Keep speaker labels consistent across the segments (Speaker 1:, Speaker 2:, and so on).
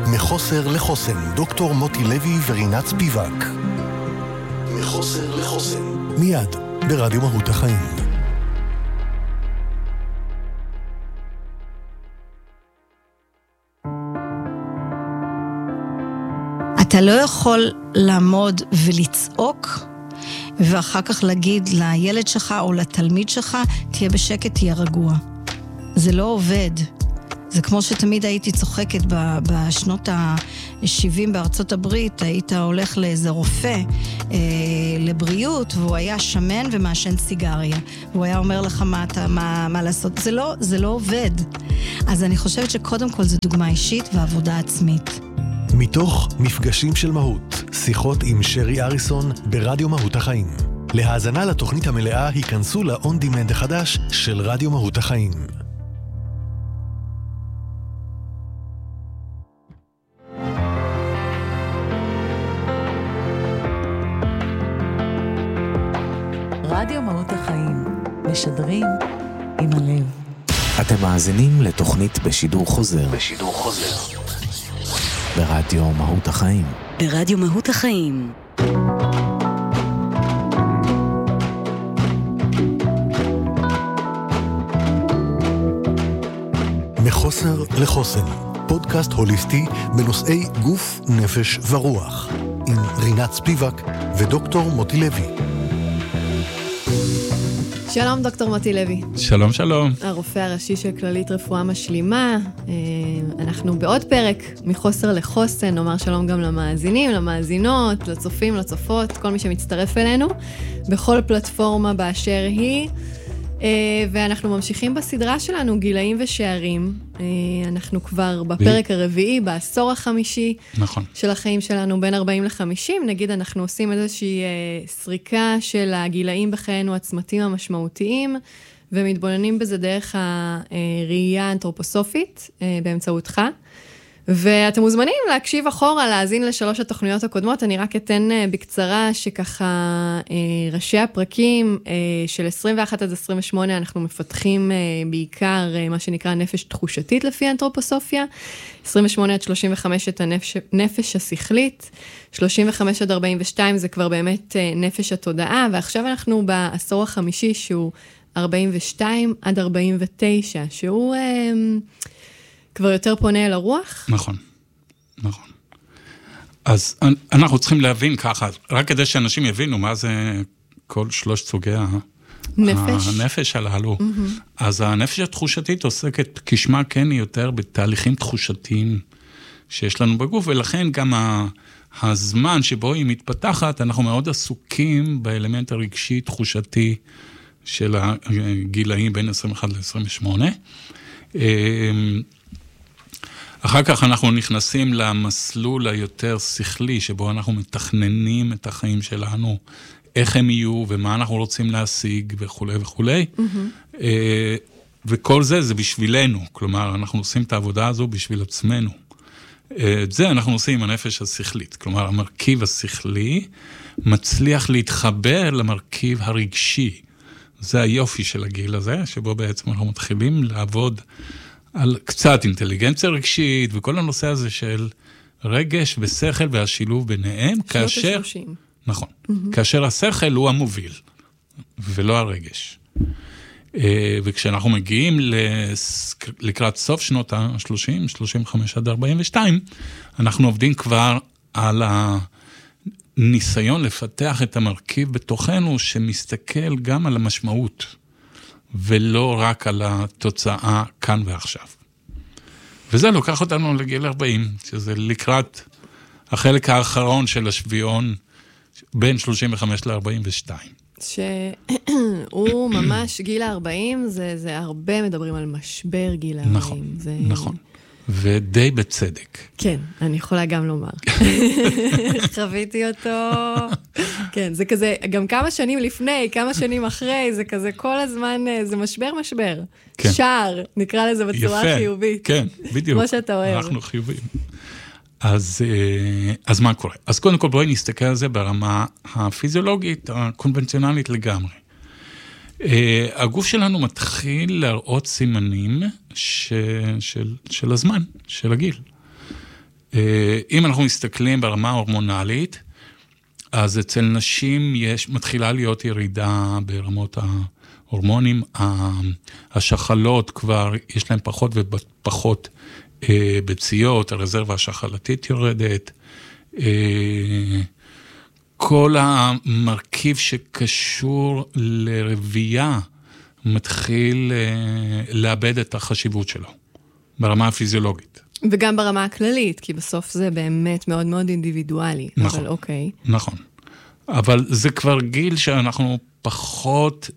Speaker 1: מחוסר לחוסן, דוקטור מוטי לוי ורינת ספיבק. מחוסר לחוסן. מיד, ברדיו מהות החיים.
Speaker 2: אתה לא יכול לעמוד ולצעוק, ואחר כך להגיד לילד שלך או לתלמיד שלך, תהיה בשקט, תהיה רגוע. זה לא עובד. זה כמו שתמיד הייתי צוחקת בשנות ה-70 בארצות הברית, היית הולך לאיזה רופא לבריאות, והוא היה שמן ומעשן סיגריה. והוא היה אומר לך מה לעשות. זה לא עובד. אז אני חושבת שקודם כל זה דוגמה אישית ועבודה עצמית.
Speaker 1: מתוך מפגשים של מהות, שיחות עם שרי אריסון ברדיו מהות החיים. להאזנה לתוכנית המלאה היכנסו ל-On Demand החדש של רדיו מהות החיים.
Speaker 3: רדיו מהות החיים, משדרים עם הלב.
Speaker 4: אתם מאזינים לתוכנית בשידור חוזר. ברדיו מהות החיים.
Speaker 3: ברדיו מהות החיים.
Speaker 1: מחוסר לחוסן, פודקאסט הוליסטי בנושאי גוף, נפש ורוח, עם רינת ספיבק ודוקטור מוטי לוי.
Speaker 5: שלום דוקטור מוטי לוי.
Speaker 6: שלום, שלום.
Speaker 5: הרופא הראשי של כללית רפואה משלימה. אנחנו בעוד פרק מחוסר לחוסן, נאמר שלום גם למאזינים, למאזינות, לצופים, לצופות, כל מי שמצטרף אלינו, בכל פלטפורמה באשר היא. ואנחנו ממשיכים בסדרה שלנו, גילאים ושערים. אנחנו כבר בפרק הרביעי, בעשור החמישי של החיים שלנו, בין 40 ל-50. נגיד, אנחנו עושים איזושהי סריקה של הגילאים בחיינו, הצמתים המשמעותיים, ומתבוננים בזה דרך הראייה האנתרופוסופית, באמצעותך. ואתם מוזמנים להקשיב אחורה, להאזין לשלוש התוכניות הקודמות. אני רק אתן בקצרה שככה ראשי הפרקים של 21 עד 28 אנחנו מפתחים בעיקר מה שנקרא נפש תחושתית לפי האנתרופוסופיה, 28 עד 35 את הנפש השכלית, 35 עד 42 זה כבר באמת נפש התודעה, ועכשיו אנחנו בעשור החמישי שהוא 42 עד 49, שהוא כבר יותר פונה אל הרוח?
Speaker 6: נכון. אז אנחנו צריכים להבין ככה, רק כדי שאנשים יבינו מה זה כל שלוש סוגי הנפש הללו. אז הנפש התחושתית עוסקת כשמה כן יותר בתהליכים תחושתיים שיש לנו בגוף, ולכן גם הזמן שבו היא מתפתחת, אנחנו מאוד עסוקים באלמנט הרגשי תחושתי של הגילאים בין 21 ל-28. אחר כך אנחנו נכנסים למסלול היותר שכלי, שבו אנחנו מתכננים את החיים שלנו, איך הם יהיו ומה אנחנו רוצים להשיג וכו' וכו'. וכל זה בשבילנו, כלומר, אנחנו עושים את העבודה הזו בשביל עצמנו. את זה אנחנו עושים עם הנפש השכלית, כלומר, המרכיב השכלי מצליח להתחבר למרכיב הרגשי. זה היופי של הגיל הזה, שבו בעצם אנחנו מתחילים לעבוד על קצת אינטליגנציה רגשית, וכל הנושא הזה של רגש ושכל והשילוב ביניהם, כאשר, נכון, כאשר השכל הוא המוביל, ולא הרגש. וכשאנחנו מגיעים לקראת סוף שנות ה-30, 35 עד 42, אנחנו עובדים כבר על הניסיון לפתח את המרכיב בתוכנו, שמסתכל גם על המשמעות, ולא רק על התוצאה כאן ועכשיו. וזה לוקח אותנו לגיל 40, שזה לקראת החלק האחרון של השביעון בין 35 ל-42.
Speaker 5: שהוא ממש גיל ה-40, זה הרבה מדברים על משבר גיל ה-40.
Speaker 6: נכון. ודי בצדק.
Speaker 5: כן, אני יכולה גם לומר. חוויתי אותו. כן, זה כזה, גם כמה שנים לפני, כמה שנים אחרי, זה כזה כל הזמן, זה משבר.
Speaker 6: כן.
Speaker 5: שער, נקרא לזה בצורה חיובית.
Speaker 6: כן, בדיוק.
Speaker 5: כמו שאתה אוהב.
Speaker 6: אנחנו חיוביים. אז מה קורה? אז קודם כל בואי נסתכל על זה ברמה הפיזיולוגית, הקונבנציונלית לגמרי. הגוף שלנו מתחיל להראות סימנים של הזמן, של הגיל. אם אנחנו מסתכלים ברמה ההורמונלית, אז אצל נשים מתחילה להיות ירידה ברמות ההורמונים, השחלות כבר יש להן פחות ופחות ביציות, הרזרבה השחלתית יורדת, כל המרכיב שקשור לרבייה מתחיל לאבד את החשיבות שלו, ברמה הפיזיולוגית.
Speaker 5: וגם ברמה הכללית, כי בסוף זה באמת מאוד מאוד אינדיבידואלי.
Speaker 6: נכון,
Speaker 5: אבל אוקיי.
Speaker 6: נכון. אבל זה כבר גיל שאנחנו פחות,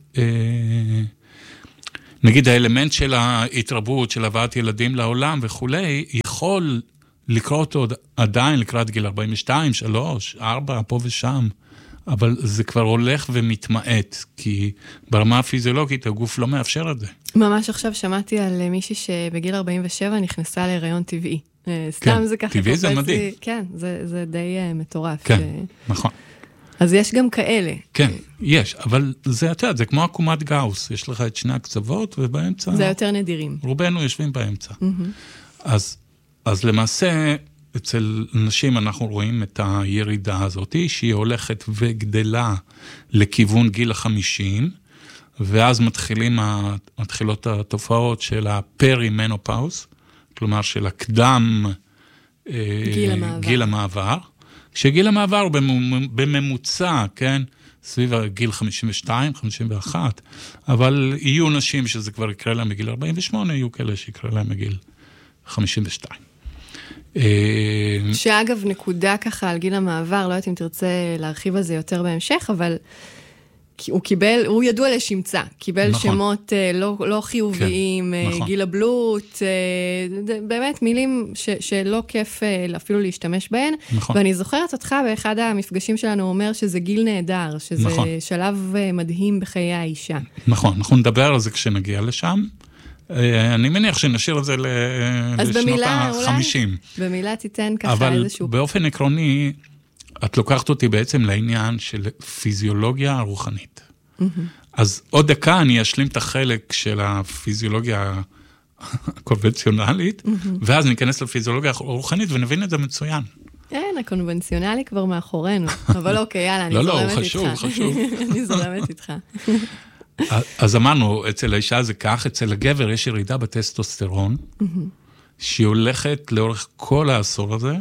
Speaker 6: נגיד האלמנט של ההתרבות, של הבאת ילדים לעולם וכולי, יכול לקרות עוד עדיין לקראת גיל 42, 3, 4, פה ושם, אבל זה כבר הולך ומתמעט, כי ברמה הפיזיולוגית הגוף לא מאפשר את זה.
Speaker 5: ממש עכשיו שמעתי על מישהי שבגיל 47 נכנסה להיריון טבעי. סתם זה ככה.
Speaker 6: טבעי זה מדהים.
Speaker 5: כן, זה די מטורף.
Speaker 6: כן, נכון.
Speaker 5: אז יש גם כאלה.
Speaker 6: כן, יש, אבל זה, אתה יודע, זה כמו עקומת גאוס, יש לך את שני הקצוות ובאמצע...
Speaker 5: זה יותר נדירים.
Speaker 6: רובנו יושבים באמצע. אז למעשה, אצל נשים אנחנו רואים את הירידה הזאת, שהיא הולכת וגדלה לכיוון גיל 50, ואז מתחילות התופעות של הפרי-מנופאוז, כלומר של הקדם גיל המעבר, כשגיל המעבר הוא בממוצע, כן, סביב גיל 52, 51, אבל יהיו נשים שזה כבר יקרה להם בגיל 48, יהיו כאלה שיקרה להם בגיל 52.
Speaker 5: שאגב, נקודה ככה על גיל המעבר, לא יודעת אם תרצה להרחיב על זה יותר בהמשך, אבל הוא ידוע לשמצה, קיבל שמות לא חיוביים, גיל הבלוט, באמת מילים שלא כיף אפילו להשתמש בהן, ואני זוכרת אותך באחד המפגשים שלנו אומר שזה גיל נהדר, שזה שלב מדהים בחיי האישה. נכון,
Speaker 6: אנחנו נדבר על זה כשנגיע לשם, אני מניח שנשאיר את זה לשנות ה-50.
Speaker 5: במילה תיתן ככה איזשהו...
Speaker 6: אבל באופן עקרוני, את לוקחת אותי בעצם לעניין של פיזיולוגיה רוחנית. אז עוד דקה אני אשלים את החלק של הפיזיולוגיה הקונבנציונלית, ואז ניכנס לפיזיולוגיה הרוחנית ונבין את זה מצוין.
Speaker 5: כן, הקונבנציונלי כבר מאחורינו, אבל אוקיי, יאללה, אני זורמת איתך.
Speaker 6: לא, חשוב.
Speaker 5: אני זורמת איתך.
Speaker 6: אז אמרנו, אצל האישה זה כך, אצל הגבר יש ירידה בטסטוסטרון, שהיא הולכת לאורך כל העשור הזה,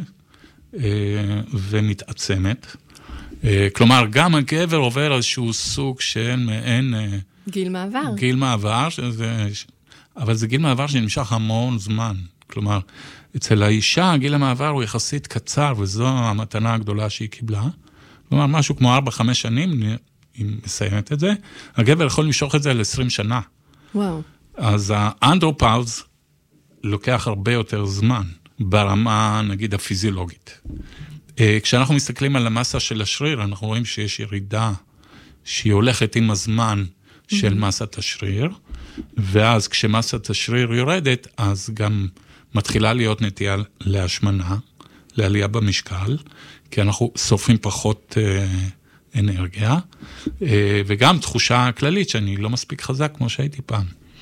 Speaker 6: ומתעצמת. כלומר, גם הגבר עובר איזשהו סוג של מעין...
Speaker 5: גיל מעבר.
Speaker 6: גיל מעבר, אבל זה גיל מעבר שנמשך המון זמן. כלומר, אצל האישה, גיל המעבר הוא יחסית קצר, וזו המתנה הגדולה שהיא קיבלה. כלומר, משהו כמו 4-5 שנים, היא מסיימת את זה. הגבר יכול למשוך את זה ל-20 שנה.
Speaker 5: וואו.
Speaker 6: אז האנדרופאוז לוקח הרבה יותר זמן. ברמה, נגיד, הפיזיולוגית. כשאנחנו מסתכלים על המסה של השריר, אנחנו רואים שיש ירידה שהיא הולכת עם הזמן של מסת השריר, ואז כשמסת השריר יורדת, אז גם מתחילה להיות נטייה להשמנה, לעלייה במשקל, כי אנחנו שורפים פחות אנרגיה, וגם תחושה כללית שאני לא מספיק חזק כמו שהייתי פעם.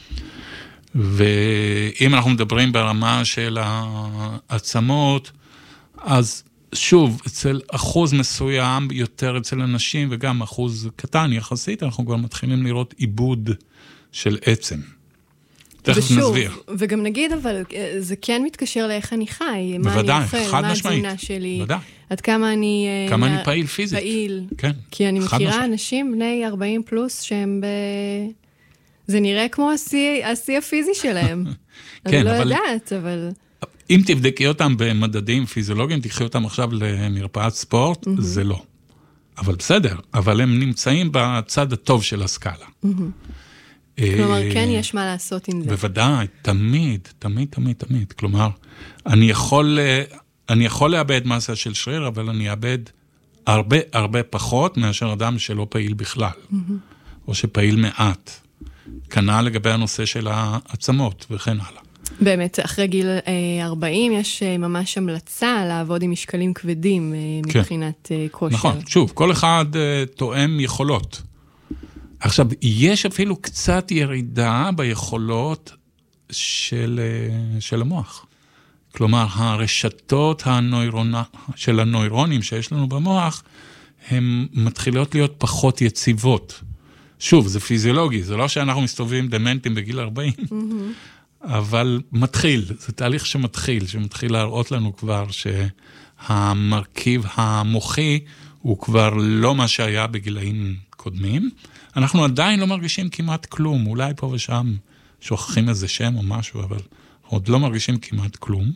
Speaker 6: ואם אנחנו מדברים ברמה של העצמות, אז שוב, אצל אחוז מסוים יותר אצל אנשים, וגם אחוז קטן יחסית, אנחנו כבר מתחילים לראות עיבוד של עצם. תכף נסביר.
Speaker 5: וגם נגיד, אבל זה כן מתקשר לאיך אני חי, מה
Speaker 6: בוודאי,
Speaker 5: אני אוכל, מה התזונה שלי,
Speaker 6: בוודאי.
Speaker 5: עד כמה אני...
Speaker 6: כמה אני פעיל פיזית.
Speaker 5: פעיל.
Speaker 6: כן.
Speaker 5: כי אני מכירה אנשים בני 40 פלוס שהם זה נראה כמו השיא הפיזי שלהם. אני לא יודעת, אבל...
Speaker 6: אם תבדקי אותם במדדים פיזיולוגיים, תקחי אותם עכשיו למרפאת ספורט, זה לא. אבל בסדר, אבל הם נמצאים בצד הטוב של הסקאלה.
Speaker 5: כלומר, כן יש מה לעשות עם זה.
Speaker 6: בוודאי, תמיד. כלומר, אני יכול לאבד מסה של שריר, אבל אני אאבד הרבה פחות מאשר אדם שלא פעיל בכלל, או שפעיל מעט. כנ"ל לגבי הנושא של העצמות וכן הלאה.
Speaker 5: באמת, אחרי גיל 40 יש ממש המלצה לעבוד עם משקלים כבדים מבחינת כושר.
Speaker 6: נכון, שוב, כל אחד תואם יכולות. עכשיו, יש אפילו קצת ירידה ביכולות של המוח. כלומר, הרשתות של הנוירונים שיש לנו במוח, הן מתחילות להיות פחות יציבות. שוב, זה פיזיולוגי, זה לא שאנחנו מסתובבים דמנטים בגיל 40, אבל מתחיל, זה תהליך שמתחיל להראות לנו כבר שהמרכיב המוחי הוא כבר לא מה שהיה בגילאים קודמים. אנחנו עדיין לא מרגישים כמעט כלום, אולי פה ושם שוכחים איזה שם או משהו, אבל עוד לא מרגישים כמעט כלום.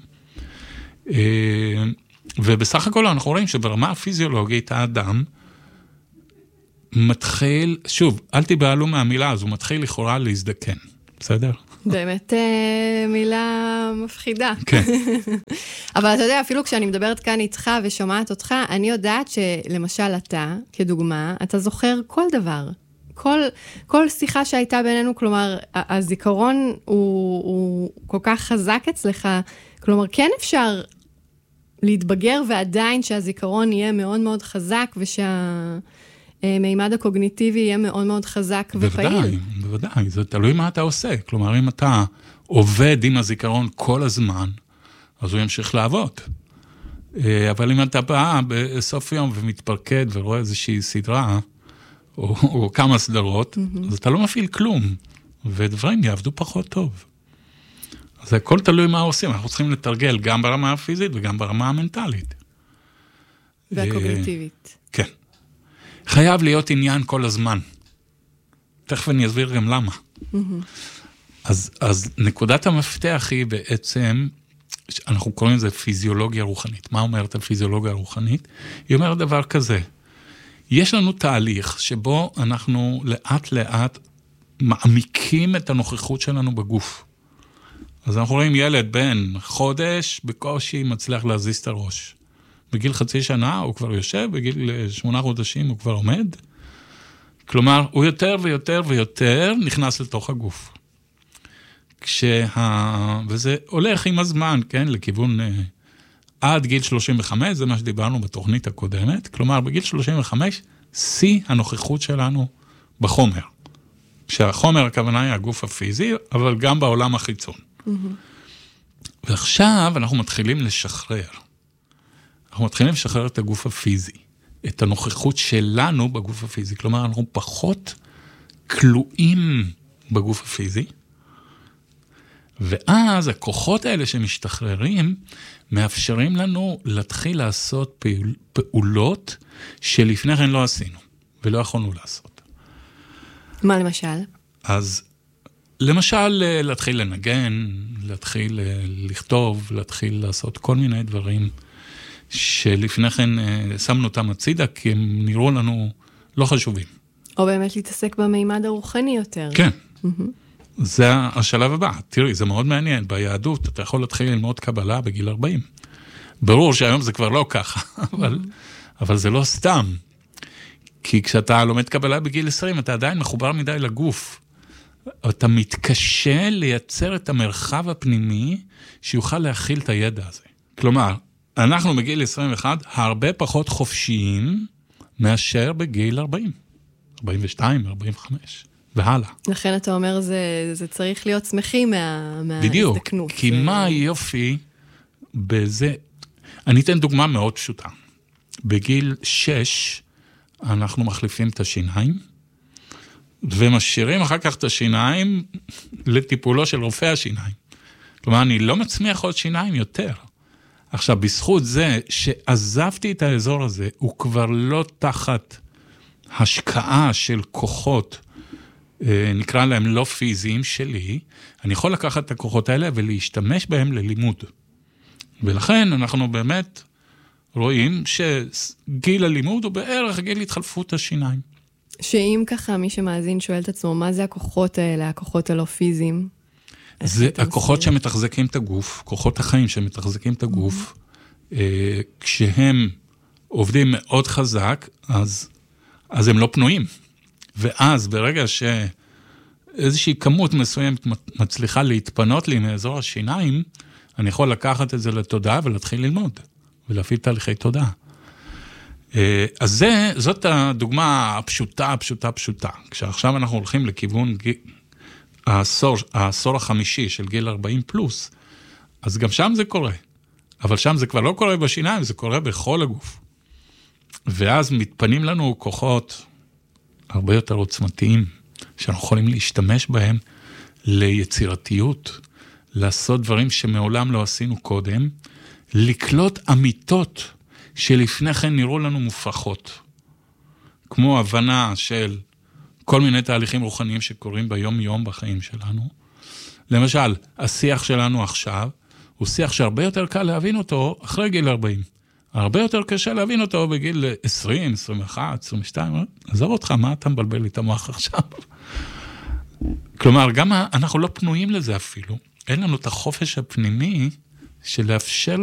Speaker 6: ובסך הכל אנחנו רואים שברמה הפיזיולוגית האדם מתחיל, שוב, אל תיבהלו מהמילה, אז הוא מתחיל לכאורה להזדקן, בסדר?
Speaker 5: באמת מילה מפחידה.
Speaker 6: כן.
Speaker 5: אבל אתה יודע, אפילו כשאני מדברת כאן איתך ושומעת אותך, אני יודעת שלמשל אתה, כדוגמה, אתה זוכר כל דבר. כל שיחה שהייתה בינינו, כלומר, הזיכרון הוא כל כך חזק אצלך, כלומר, כן אפשר להתבגר ועדיין שהזיכרון יהיה מאוד מאוד חזק, ושהמימד הקוגניטיבי יהיה מאוד מאוד חזק ופעיל.
Speaker 6: בוודאי, זה תלוי מה אתה עושה. כלומר, אם אתה עובד עם הזיכרון כל הזמן, אז הוא ימשיך לעבוד. אבל אם אתה בא בסוף יום ומתפרקד ורואה איזושהי סדרה, או כמה סדרות, אז אתה לא מפעיל כלום, ודברים יעבדו פחות טוב. אז הכל תלוי מה עושים, אנחנו צריכים לתרגל גם ברמה הפיזית וגם ברמה המנטלית.
Speaker 5: והקוגניטיבית.
Speaker 6: כן. חייב להיות עניין כל הזמן. תכף אני אסביר גם למה. אז נקודת המפתח היא בעצם, אנחנו קוראים לזה פיזיולוגיה רוחנית. מה אומרת הפיזיולוגיה הרוחנית? היא אומרת דבר כזה, יש לנו תהליך שבו אנחנו לאט לאט מעמיקים את הנוכחות שלנו בגוף. אז אנחנו רואים ילד בן חודש, בקושי מצליח להזיז את הראש. בגיל חצי שנה הוא כבר יושב, בגיל 8 חודשים הוא כבר עומד. כלומר, הוא יותר ויותר ויותר נכנס לתוך הגוף. וזה הולך עם הזמן, כן, לכיוון עד גיל 35, זה מה שדיברנו בתוכנית הקודמת. כלומר, בגיל 35, שיא הנוכחות שלנו בחומר. שהחומר, הכוונה היא הגוף הפיזי, אבל גם בעולם החיצון. ועכשיו אנחנו מתחילים לשחרר. אנחנו מתחילים לשחרר את הגוף הפיזי, את הנוכחות שלנו בגוף הפיזי. כלומר, אנחנו פחות כלואים בגוף הפיזי, ואז הכוחות האלה שמשתחררים, מאפשרים לנו להתחיל לעשות פעולות שלפני כן לא עשינו, ולא יכולנו לעשות.
Speaker 5: מה למשל?
Speaker 6: אז למשל, להתחיל לנגן, להתחיל לכתוב, להתחיל לעשות כל מיני דברים שלפני כן שמנו אותם הצידה, כי הם נראו לנו לא חשובים.
Speaker 5: או באמת להתעסק במימד הרוחני יותר.
Speaker 6: כן. זה השלב הבא. תראי, זה מאוד מעניין. ביהדות אתה יכול להתחיל ללמוד קבלה בגיל 40. ברור שהיום זה כבר לא ככה, אבל זה לא סתם. כי כשאתה לומד קבלה בגיל 20, אתה עדיין מחובר מדי לגוף. אתה מתקשה לייצר את המרחב הפנימי שיוכל להכיל את הידע הזה. כלומר, אנחנו בגיל 21 הרבה פחות חופשיים מאשר בגיל 40, 42, 45 והלאה.
Speaker 5: לכן אתה אומר, זה צריך להיות שמחים מההזדקנות.
Speaker 6: בדיוק, כי מה היופי בזה? אני אתן דוגמה מאוד פשוטה. בגיל 6 אנחנו מחליפים את השיניים, ומשאירים אחר כך את השיניים לטיפולו של רופא השיניים. כלומר, אני לא מצמיח עוד שיניים יותר. עכשיו, בזכות זה שעזבתי את האזור הזה, הוא כבר לא תחת השקעה של כוחות, נקרא להם לא פיזיים שלי, אני יכול לקחת את הכוחות האלה ולהשתמש בהם ללימוד. ולכן אנחנו באמת רואים שגיל הלימוד הוא בערך גיל התחלפות השיניים.
Speaker 5: שאם ככה מי שמאזין שואל את עצמו, מה זה הכוחות האלה, הכוחות הלא פיזיים?
Speaker 6: זה הכוחות שמתחזקים את הגוף, כוחות החיים שמתחזקים את הגוף, כשהם עובדים מאוד חזק, אז הם לא פנויים. ואז ברגע שאיזושהי כמות מסוימת מצליחה להתפנות לי מאזור השיניים, אני יכול לקחת את זה לתודעה ולהתחיל ללמוד, ולהפעיל תהליכי תודעה. אז זאת הדוגמה הפשוטה. כשעכשיו אנחנו הולכים לכיוון העשור החמישי של גיל 40 פלוס, אז גם שם זה קורה. אבל שם זה כבר לא קורה בשיניים, זה קורה בכל הגוף. ואז מתפנים לנו כוחות הרבה יותר עוצמתיים, שאנחנו יכולים להשתמש בהם ליצירתיות, לעשות דברים שמעולם לא עשינו קודם, לקלוט אמיתות שלפני כן נראו לנו מופרכות, כמו הבנה של כל מיני תהליכים רוחניים שקורים ביום יום בחיים שלנו. למשל, השיח שלנו עכשיו, הוא שיח שהרבה יותר קל להבין אותו אחרי גיל 40. הרבה יותר קשה להבין אותו בגיל 20, 21, 22, עזוב אותך, מה אתה מבלבל לי את המוח עכשיו? כלומר, גם אנחנו לא פנויים לזה אפילו. אין לנו את החופש הפנימי של לאפשר